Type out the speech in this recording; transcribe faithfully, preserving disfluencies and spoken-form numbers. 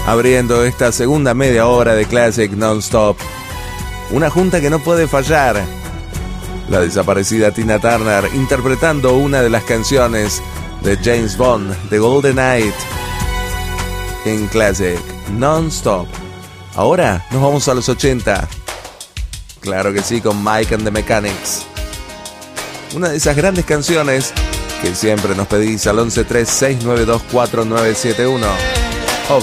abriendo esta segunda media hora de Classic Non-Stop. Una junta que no puede fallar. La desaparecida Tina Turner interpretando una de las canciones de James Bond, The Golden Knight, en Classic Non-Stop. Ahora nos vamos a los ochenta. Claro que sí, con Mike and the Mechanics. Una de esas grandes canciones que siempre nos pedís al once tres seis nueve dos cuatro nueve siete uno.